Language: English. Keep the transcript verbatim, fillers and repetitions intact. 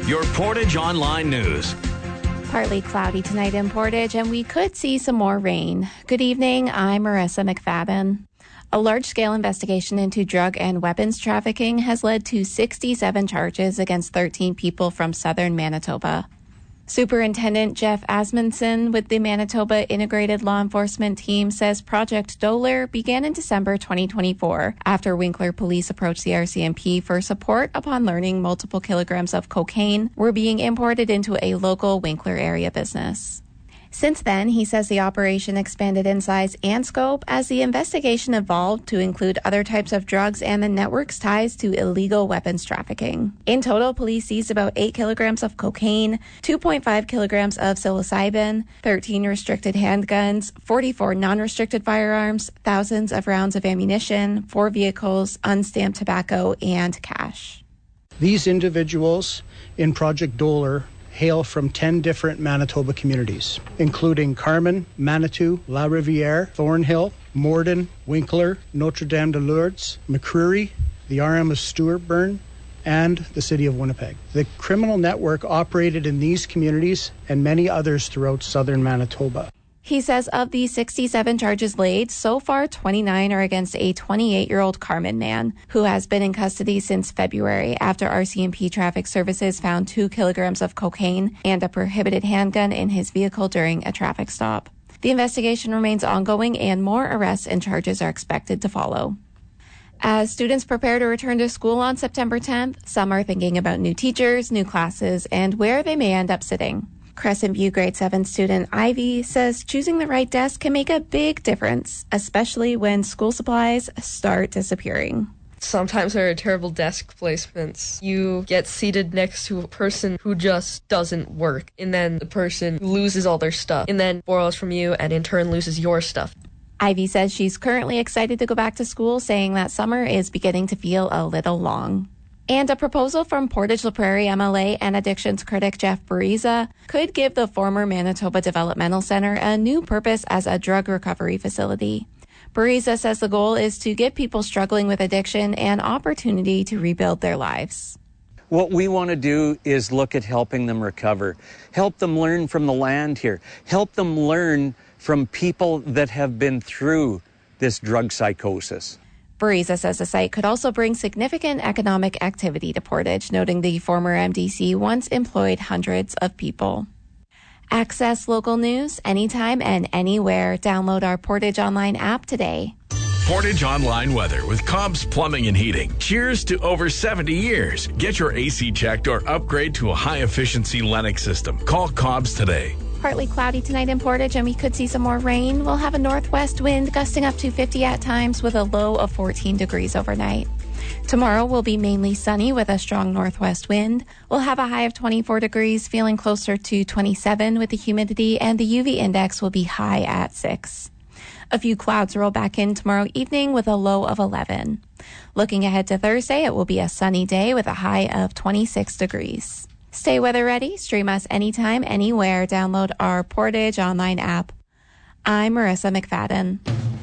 your Portage Online News. Partly cloudy tonight in Portage, and we could see some more rain. Good evening, I'm Marissa McFadden. A large-scale investigation into drug and weapons trafficking has led to sixty-seven charges against thirteen people from southern Manitoba. Superintendent Jeff Asmundson with the Manitoba Integrated Law Enforcement Team says Project Doler began in December twenty twenty-four after Winkler police approached the R C M P for support upon learning multiple kilograms of cocaine were being imported into a local Winkler area business. Since then, he says the operation expanded in size and scope as the investigation evolved to include other types of drugs and the network's ties to illegal weapons trafficking. In total, police seized about eight kilograms of cocaine, two point five kilograms of psilocybin, thirteen restricted handguns, forty-four non-restricted firearms, thousands of rounds of ammunition, four vehicles, unstamped tobacco, and cash. These individuals in Project Doler hail from ten different Manitoba communities, including Carman, Manitou, La Riviere, Thornhill, Morden, Winkler, Notre Dame de Lourdes, McCreary, the R M of Stewartburn, and the City of Winnipeg. The criminal network operated in these communities and many others throughout southern Manitoba. He says of the sixty-seven charges laid, so far twenty-nine are against a twenty-eight-year-old Carman man who has been in custody since February after R C M P Traffic Services found two kilograms of cocaine and a prohibited handgun in his vehicle during a traffic stop. The investigation remains ongoing and more arrests and charges are expected to follow. As students prepare to return to school on September tenth, some are thinking about new teachers, new classes, and where they may end up sitting. Crescent View grade seven student Ivy says choosing the right desk can make a big difference, especially when school supplies start disappearing. Sometimes there are terrible desk placements. You get seated next to a person who just doesn't work, and then the person loses all their stuff, and then borrows from you and in turn loses your stuff. Ivy says she's currently excited to go back to school, saying that summer is beginning to feel a little long. And a proposal from Portage La Prairie M L A and addictions critic Jeff Bariza could give the former Manitoba Developmental Center a new purpose as a drug recovery facility. Bariza says the goal is to give people struggling with addiction an opportunity to rebuild their lives. What we want to do is look at helping them recover, help them learn from the land here, help them learn from people that have been through this drug psychosis. Bariza says the site could also bring significant economic activity to Portage, noting the former M D C once employed hundreds of people. Access local news anytime and anywhere. Download our Portage Online app today. Portage Online weather with Cobb's Plumbing and Heating. Cheers to over seventy years. Get your A C checked or upgrade to a high-efficiency Lennox system. Call Cobb's today. Partly cloudy tonight in Portage, and we could see some more rain. We'll have a northwest wind gusting up to fifty at times with a low of fourteen degrees overnight. Tomorrow will be mainly sunny with a strong northwest wind. We'll have a high of twenty-four degrees, feeling closer to twenty-seven with the humidity, and the U V index will be high at six. A few clouds roll back in tomorrow evening with a low of eleven. Looking ahead to Thursday, it will be a sunny day with a high of twenty-six degrees. Stay weather ready. Stream us anytime, anywhere. Download our Portage Online app. I'm Marissa McFadden.